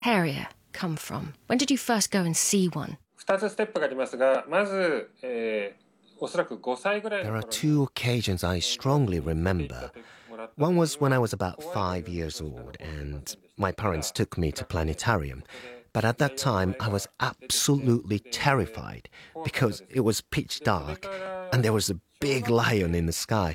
Harrier come from? When did you first go and see one? 2つステップがありますが、まず、おそらく5歳ぐらい There の are 頃に two occasions I strongly remember. One was when I was about 5 years old and my parents took me to planetarium. But at that time, I was absolutely terrified because it was pitch dark and there was a big lion in the sky.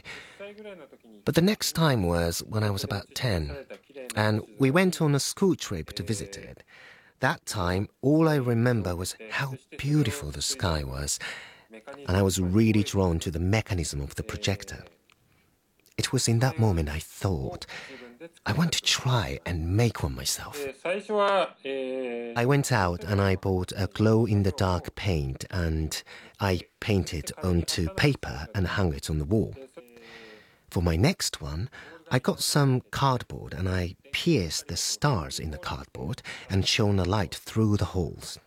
But the next time was when I was about 10 and we went on a school trip to visit it. That time, all I remember was how beautiful the sky was, and I was really drawn to the mechanism of the projector. It was in that moment I thought, I want to try and make one myself. 最初は、 I went out and I bought a glow-in-the-dark paint and I painted onto paper and hung it on the wall. For my next one, I got some cardboard and I pierced the stars in the cardboard and shone a light through the holes.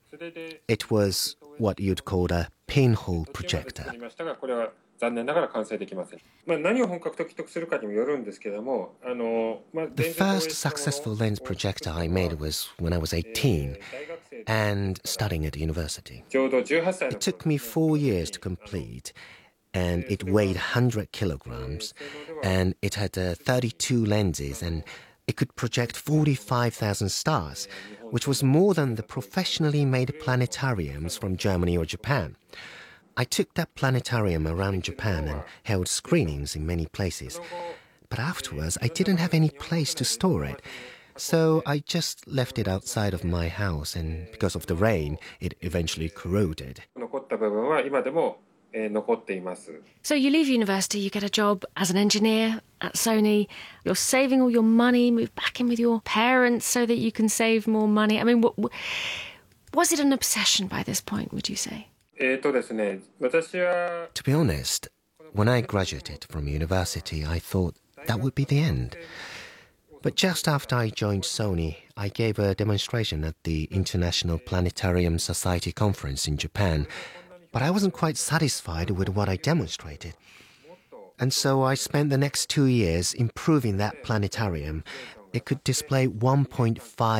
It was what you'd call a pinhole projector. 作りましたが、これは残念ながら完成できません。何を本格的とするかにもよるんですけども、 The first successful lens projector I made was when I was 18 and studying at university. ちょうど18歳の It took me 4 years to complete, and it weighed 100 kilograms, and it had 32 lenses, and it could project 45,000 stars, which was more than the professionally made planetariums from Germany or Japan. I took that planetarium around Japan and held screenings in many places. But afterwards, I didn't have any place to store it. So I just left it outside of my house, and because of the rain, it eventually corroded. 残った部分は今でも、残っています。 So you leave university, you get a job as an engineer at Sony. You're saving all your money, move back in with your parents so that you can save more money. I mean, was it an obsession by this point, would you say? ですね、私は To be honest, when I graduated from university, I thought that would be the end. But just after I joined Sony, I gave a demonstration at the International Planetarium Society conference in Japan. But I wasn't quite satisfied with what I demonstrated. And so I spent the next 2 years improving that planetarium. It could display 1.5